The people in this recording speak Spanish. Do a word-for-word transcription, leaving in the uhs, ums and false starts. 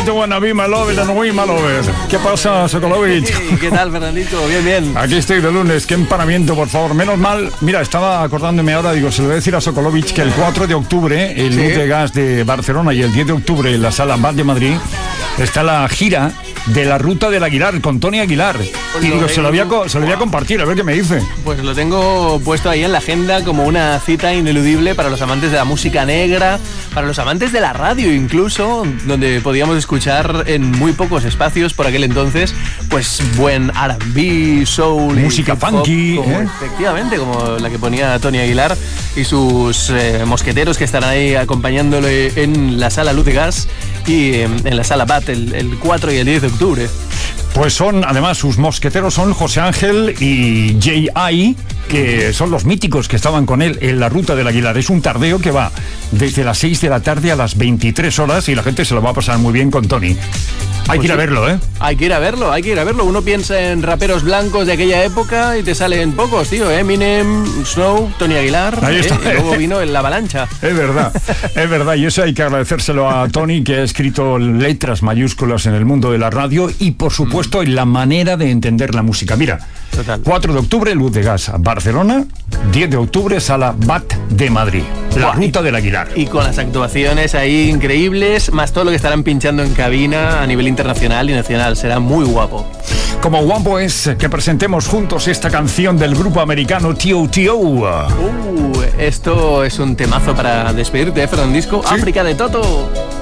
want to wanna be my love and we my love. ¿Qué pasa, Sokolovic? Sí, ¿qué tal, Fernandito? Bien, bien. Aquí estoy de lunes, qué empanamiento, por favor. Menos mal, mira, estaba acordándome ahora, digo, se lo voy a decir a Sokolovic que el cuatro de octubre, el Sí. Luz de Gas de Barcelona, y el diez de octubre en la Sala Bat de Madrid, está la gira de la Ruta del Aguilar, con Tony Aguilar. Pues y lo digo, se lo, voy a, tengo- co- se lo voy a compartir, a ver qué me dice. Pues lo tengo puesto ahí en la agenda como una cita ineludible para los amantes de la música negra, para los amantes de la radio incluso, donde podíamos escuchar en muy pocos espacios por aquel entonces, pues buen R and B, soul, y Música hip hop, funky, como- ¿eh? efectivamente, como la que ponía Tony Aguilar y sus eh, mosqueteros que estarán ahí acompañándole en la Sala Luz de Gas y eh, en la Sala Bat el, el cuatro y el diez de octubre. Pues son, además, sus mosqueteros son José Ángel y J I, que son los míticos que estaban con él en la Ruta del Aguilar. Es un tardeo que va desde las seis de la tarde a las veintitrés horas y la gente se lo va a pasar muy bien con Tony. Hay que ir a sí. verlo, ¿eh? Hay que ir a verlo, hay que ir a verlo. Uno piensa en raperos blancos de aquella época y te salen pocos, tío. Eminem, Snow, Tony Aguilar. Ahí está. ¿eh? Y luego vino en La Avalancha. Es verdad, es verdad. Y eso hay que agradecérselo a Tony, que ha escrito letras mayúsculas en el mundo de la radio y, por supuesto, en la manera de entender la música. Mira, Total. cuatro de octubre, Luz de Gas, Barcelona. diez de octubre, Sala Bat de Madrid. La Guay. Ruta del Aguilar. Y con las actuaciones ahí increíbles, más todo lo que estarán pinchando en cabina a nivel internacional y nacional. Será muy guapo. Como guapo es que presentemos juntos esta canción del grupo americano T O T O. Uh, esto es un temazo para despedirte, Fernandisco. Sí. África de Toto.